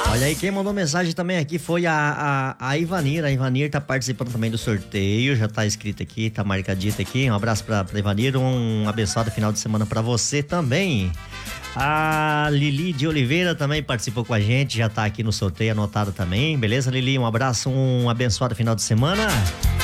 Olha aí, quem mandou mensagem também aqui foi a Ivanir. A Ivanir tá participando também do sorteio, já tá escrito aqui, tá marcadito aqui. Um abraço pra Ivanir, um abençoado final de semana pra você também. A Lili de Oliveira também participou com a gente, já tá aqui no sorteio anotado também. Beleza, Lili? Um abraço, um abençoado final de semana.